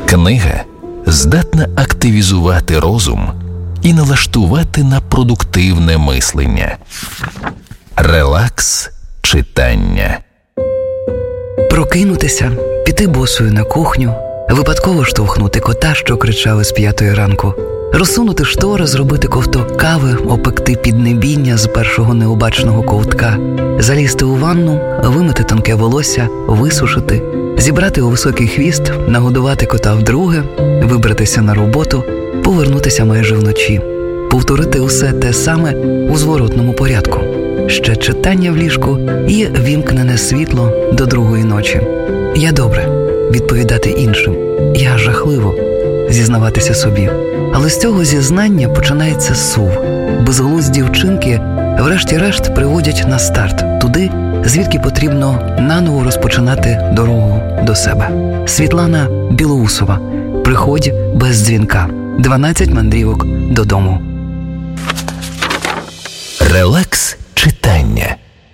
Книга здатна активізувати розум і налаштувати на продуктивне мислення. Релакс читання. Прокинутися, піти босою на кухню, випадково штовхнути кота, що кричав із 5 ранку, розсунути штори, зробити ковток кави, опекти піднебіння з першого необачного ковтка, залізти у ванну, вимити тонке волосся, висушити, зібрати у високий хвіст, нагодувати кота вдруге, вибратися на роботу, повернутися майже вночі, повторити усе те саме у зворотному порядку. Ще читання в ліжку і вімкнене світло до 2-ї ночі. Я добре, відповідати іншим. Я жахливо, зізнаватися собі. Але з цього зізнання починається сув. Безглузді вчинки врешті-решт приводять на старт, туди, звідки потрібно наново розпочинати дорогу до себе. Світлана Білоусова. Приходь без дзвінка. 12 мандрівок додому. Релакс